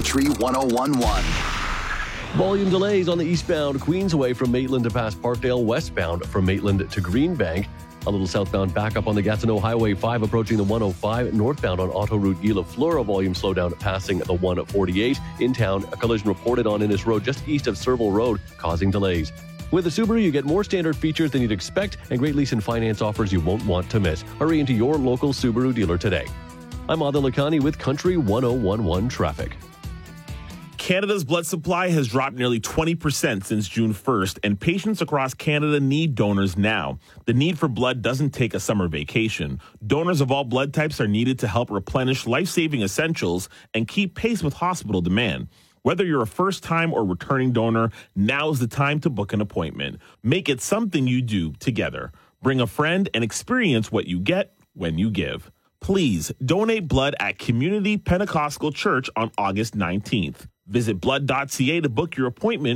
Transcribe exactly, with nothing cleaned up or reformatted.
Country one oh one point one. Volume delays on the eastbound Queensway from Maitland to past Parkdale, westbound from Maitland to Greenbank. A little southbound backup on the Gatineau Highway five approaching the one oh five. Northbound on Autoroute Gila Flora, volume slowdown passing the one forty-eight. In town, a collision reported on Innis Road just east of Serval Road, causing delays. With a Subaru, you get more standard features than you'd expect and great lease and finance offers you won't want to miss. Hurry into your local Subaru dealer today. I'm Adil Lakhani with Country one oh one point one Traffic. Canada's blood supply has dropped nearly twenty percent since June first, and patients across Canada need donors now. The need for blood doesn't take a summer vacation. Donors of all blood types are needed to help replenish life-saving essentials and keep pace with hospital demand. Whether you're a first-time or returning donor, now is the time to book an appointment. Make it something you do together. Bring a friend and experience what you get when you give. Please donate blood at Community Pentecostal Church on August nineteenth. Visit blood dot c a to book your appointment